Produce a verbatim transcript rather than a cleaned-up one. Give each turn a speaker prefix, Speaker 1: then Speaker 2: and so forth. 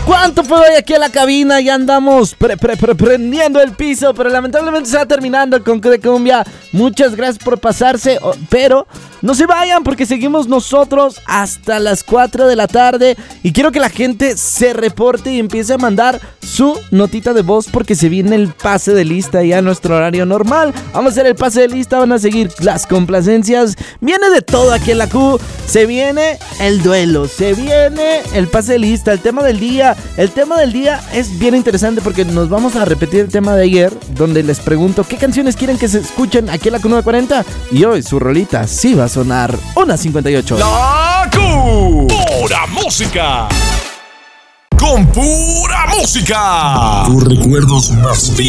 Speaker 1: ¿Cuánto fue hoy aquí a la cabina? Ya andamos pre, pre, pre, prendiendo el piso, pero lamentablemente se va terminando el Conque de Cumbia. Muchas gracias por pasarse, pero no se vayan porque seguimos nosotros hasta las cuatro de la tarde. Y quiero que la gente se reporte y empiece a mandar su notita de voz porque se viene el pase de lista ya a nuestro horario normal. Vamos a hacer el pase de lista, van a seguir las complacencias. Viene de todo aquí en la Q. Se viene el duelo, se viene el pase de lista, el tema del día. El tema del día es bien interesante porque nos vamos a repetir el tema de ayer, donde les pregunto qué canciones quieren que se escuchen aquí en la Q nueve cuarenta. Y hoy su rolita sí va a sonar una cincuenta y ocho.
Speaker 2: La Q, pura música. Con pura música. Tus recuerdos más